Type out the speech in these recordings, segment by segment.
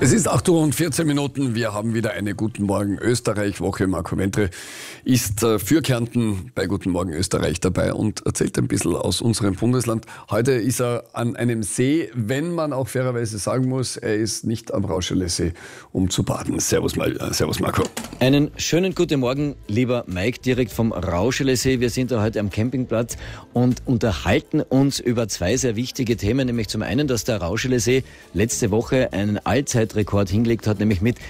Es ist 8:14 Uhr. Wir haben wieder eine Guten Morgen Österreich-Woche. Marco Wentre ist für Kärnten bei Guten Morgen Österreich dabei und erzählt ein bisschen aus unserem Bundesland. Heute ist er an einem See, wenn man auch fairerweise sagen muss, er ist nicht am Rauschele-See, um zu baden. Servus Marco. Einen schönen guten Morgen, lieber Mike, direkt vom Rauschele-See. Wir sind da heute am Campingplatz und unterhalten uns über zwei sehr wichtige Themen, nämlich zum einen, dass der Rauschele-See letzte Woche einen Allzeitrekord hingelegt hat, nämlich mit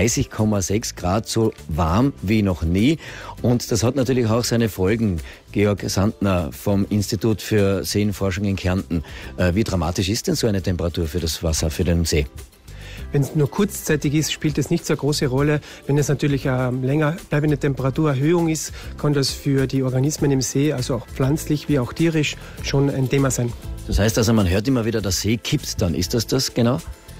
30,6 Grad, so warm wie noch nie. Und das hat natürlich auch seine Folgen. Georg Sandner vom Institut für Seenforschung in Kärnten. Wie dramatisch ist denn so eine Temperatur für das Wasser, für den See? Wenn es nur kurzzeitig ist, spielt es nicht so eine große Rolle. Wenn es natürlich eine länger bleibende Temperaturerhöhung ist, kann das für die Organismen im See, also auch pflanzlich wie auch tierisch, schon ein Thema sein. Das heißt also, man hört immer wieder, der See kippt dann. Ist das genau?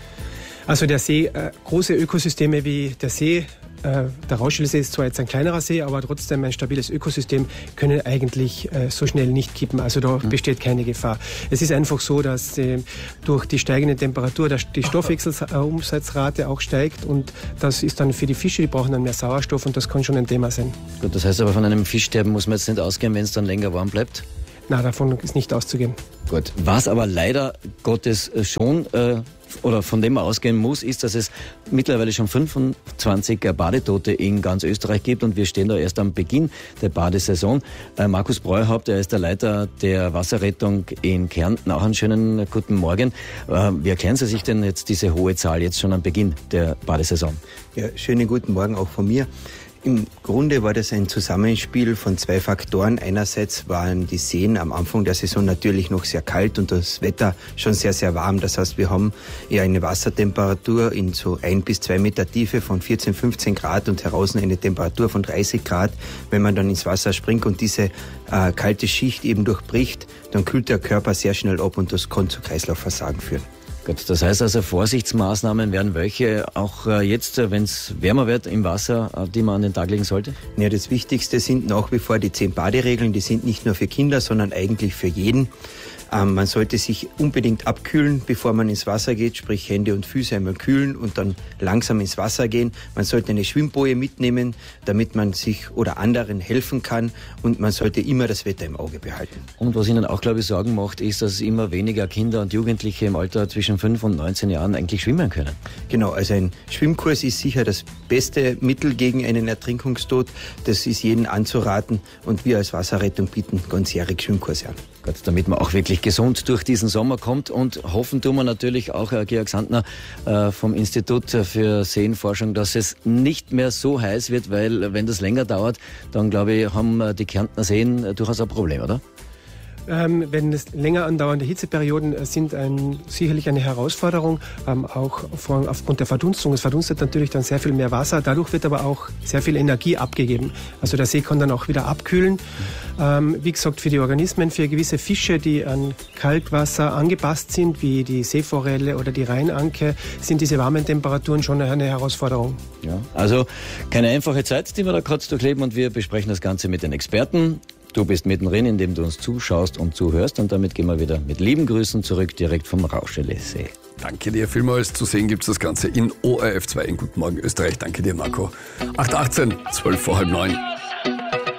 Also der See, große Ökosysteme wie der See, der Rauschele-See ist zwar jetzt ein kleinerer See, aber trotzdem ein stabiles Ökosystem, können eigentlich so schnell nicht kippen. Also da besteht keine Gefahr. Es ist einfach so, dass durch die steigende Temperatur die Stoffwechselumsatzrate auch steigt und das ist dann für die Fische, die brauchen dann mehr Sauerstoff und das kann schon ein Thema sein. Gut, das heißt aber, von einem Fischsterben muss man jetzt nicht ausgehen, wenn es dann länger warm bleibt? Nein, davon ist nicht auszugehen. Gut, was aber leider Gottes schon oder von dem man ausgehen muss, ist, dass es mittlerweile schon 25 Badetote in ganz Österreich gibt und wir stehen da erst am Beginn der Badesaison. Markus Breuhaupt, er ist der Leiter der Wasserrettung in Kärnten. Auch einen schönen guten Morgen. Wie erklären Sie sich denn jetzt diese hohe Zahl jetzt schon am Beginn der Badesaison? Ja, schönen guten Morgen auch von mir. Im Grunde war das ein Zusammenspiel von zwei Faktoren. Einerseits waren die Seen am Anfang der Saison natürlich noch sehr kalt und das Wetter schon sehr, sehr warm. Das heißt, wir haben eher eine Wassertemperatur in so 1 bis 2 Meter Tiefe von 14, 15 Grad und heraus eine Temperatur von 30 Grad. Wenn man dann ins Wasser springt und diese kalte Schicht eben durchbricht, dann kühlt der Körper sehr schnell ab und das kann zu Kreislaufversagen führen. Gut, das heißt also, Vorsichtsmaßnahmen wären welche auch jetzt, wenn es wärmer wird im Wasser, die man an den Tag legen sollte? Ja, das Wichtigste sind nach wie vor die 10 Baderegeln. Die sind nicht nur für Kinder, sondern eigentlich für jeden. Man sollte sich unbedingt abkühlen, bevor man ins Wasser geht, sprich Hände und Füße einmal kühlen und dann langsam ins Wasser gehen. Man sollte eine Schwimmboje mitnehmen, damit man sich oder anderen helfen kann und man sollte immer das Wetter im Auge behalten. Und was Ihnen auch, glaube ich, Sorgen macht, ist, dass immer weniger Kinder und Jugendliche im Alter zwischen 5 und 19 Jahren eigentlich schwimmen können. Genau, also ein Schwimmkurs ist sicher das beste Mittel gegen einen Ertrinkungstod. Das ist jedem anzuraten und wir als Wasserrettung bieten ganzjährig Schwimmkurse an. Gut, damit man auch wirklich gesund durch diesen Sommer kommt und hoffen tun wir natürlich auch, Georg Sandner vom Institut für Seenforschung, dass es nicht mehr so heiß wird, weil wenn das länger dauert, dann glaube ich, haben die Kärntner Seen durchaus ein Problem, oder? Wenn es länger andauernde Hitzeperioden sind sicherlich eine Herausforderung, auch aufgrund der Verdunstung. Es verdunstet natürlich dann sehr viel mehr Wasser, dadurch wird aber auch sehr viel Energie abgegeben. Also der See kann dann auch wieder abkühlen. Wie gesagt, für die Organismen, für gewisse Fische, die an Kaltwasser angepasst sind, wie die Seeforelle oder die Rheinanke, sind diese warmen Temperaturen schon eine Herausforderung. Ja, also keine einfache Zeit, die wir da gerade durchleben und wir besprechen das Ganze mit den Experten. Du bist mittendrin, indem du uns zuschaust und zuhörst und damit gehen wir wieder mit lieben Grüßen zurück, direkt vom Rauschele-See. Danke dir vielmals. Zu sehen gibt es das Ganze in ORF 2 in Guten Morgen Österreich. Danke dir, Marco. 8:18, 8:40.